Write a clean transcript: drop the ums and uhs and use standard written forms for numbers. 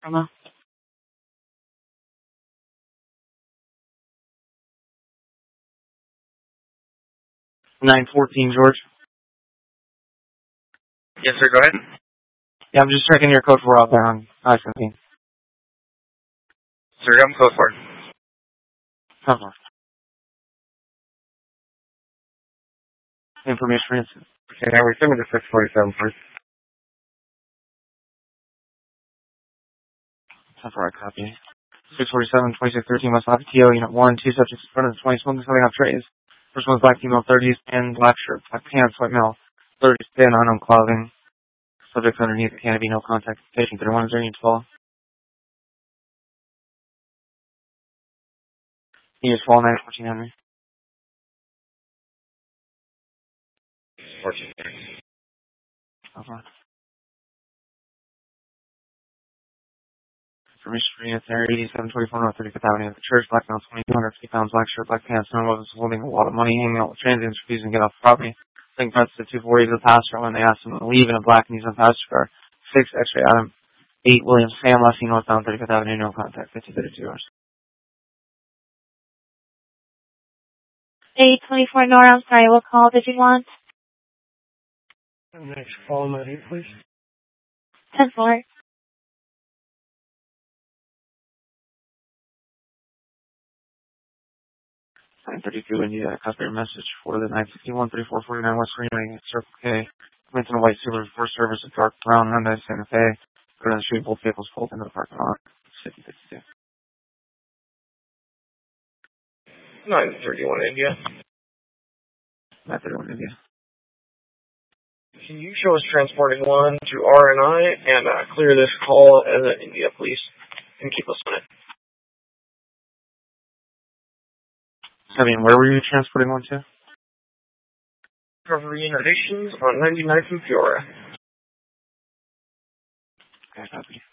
Hello? 914, George. Yes, sir, go ahead. Yeah, I'm just checking your code for out there on I-17. Sir, I'm code for it. Cover. Information for instance. Okay, now we're sending to 647 first. Cover, I copy. 647, 2613 West Lafayette, TO, Unit 1, 2 subjects in front of the 20 smoking something off trays. First one's black female, 30s, and black shirt, black pants, white male, 30s, thin, unknown clothing. Subjects underneath the canopy, no contact. Patient 31 is there, Unit 12. Unit 12, 914 Henry. 14. Cover. Information for units there, 8724 North 35th Avenue at the church, black male, 2,250 pounds, black shirt, black pants, no one was holding a lot of money, hanging out with transients, refusing to get off the property. Think press to 240 to the pastor when they asked him to leave in a black Nissan passenger car. 6 X-ray Adam 8 William Sam Lessing northbound 35th Avenue, no contact, 5032 hours. 824 Nora, I'm sorry, what call did you want? Next call, Maddie, please. 10-4. 932 India, customer message for the 961-3449 West Greenway, Circle K. Comments in a white Subaru Forest Service, a dark brown Hyundai Santa Fe. Go down the street, both vehicles pulled into the parking lot. 5052. 931 India. 931 India. Can you show us transporting one to RNI and clear this call as an India, please? And keep us on it. I mean, where were you transporting one to? Recovery Innovations on 99th and Fiora. Okay, copy.